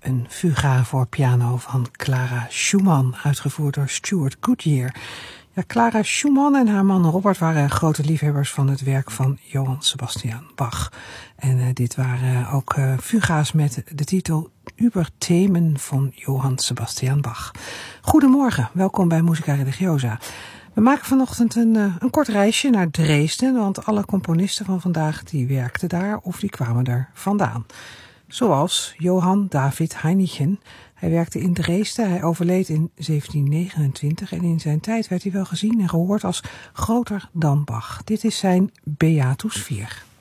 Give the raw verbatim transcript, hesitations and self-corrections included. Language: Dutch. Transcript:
een fuga voor piano van Clara Schumann, uitgevoerd door Stuart Goodyear. Ja, Clara Schumann en haar man Robert waren grote liefhebbers van het werk van Johann Sebastian Bach. En uh, dit waren ook uh, fuga's met de titel Über Themen van Johann Sebastian Bach. Goedemorgen, welkom bij Musica Religiosa. We maken vanochtend een, uh, een kort reisje naar Dresden, want alle componisten van vandaag die werkten daar of die kwamen er vandaan. Zoals Johann David Heinichen. Hij werkte in Dresden, hij overleed in zeventien negenentwintig en in zijn tijd werd hij wel gezien en gehoord als groter dan Bach. Dit is zijn Beatus vier.